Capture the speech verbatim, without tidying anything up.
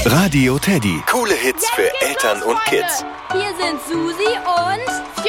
Radio Teddy. Coole Hits für Eltern und Kids. Hier sind Susi und